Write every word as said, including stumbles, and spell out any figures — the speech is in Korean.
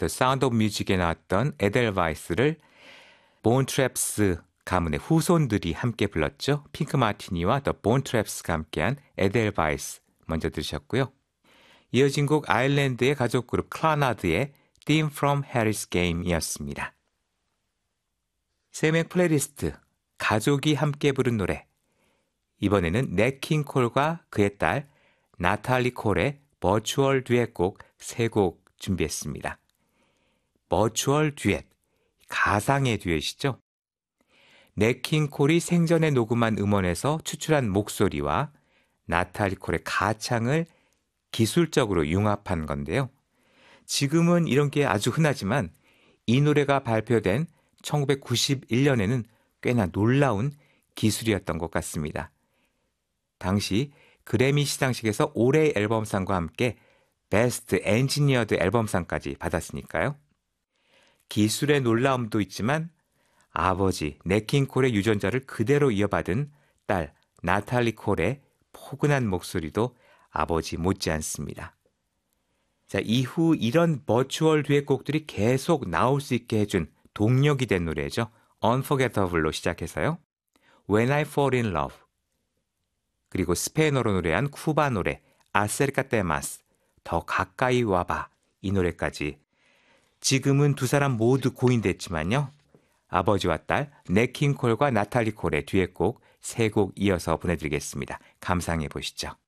The Sound of Music에 나왔던 에델바이스를 본트랩스 가문의 후손들이 함께 불렀죠. 핑크 마티니와 The 본트랩스가 함께한 에델바이스 먼저 들으셨고요. 이어진 곡 아일랜드의 가족 그룹 클라나드의 Theme from Harry's Game이었습니다. 샘의 플레이리스트, 가족이 함께 부른 노래. 이번에는 넷 킹 콜과 그의 딸 나탈리 콜의 버추얼 듀엣곡 세 곡 준비했습니다. 버추얼 듀엣, 가상의 듀엣이죠. 넷 킹 콜이 생전에 녹음한 음원에서 추출한 목소리와 나탈리 콜의 가창을 기술적으로 융합한 건데요. 지금은 이런 게 아주 흔하지만 이 노래가 발표된 천구백구십일 년에는 꽤나 놀라운 기술이었던 것 같습니다. 당시 그래미 시상식에서 올해의 앨범상과 함께 베스트 엔지니어드 앨범상까지 받았으니까요. 기술의 놀라움도 있지만 아버지 넷 킹 콜의 유전자를 그대로 이어받은 딸 나탈리 콜의 포근한 목소리도 아버지 못지않습니다. 자, 이후 이런 버추얼 듀엣곡들이 계속 나올 수 있게 해준 동력이 된 노래죠. Unforgettable로 시작해서요. When I Fall in Love, 그리고 스페인어로 노래한 쿠바 노래 Acercate Más, 더 가까이 와봐, 이 노래까지. 지금은 두 사람 모두 고인됐지만요. 아버지와 딸 넷 킹 콜과 나탈리 콜의 듀엣곡 세 곡 이어서 보내드리겠습니다. 감상해 보시죠.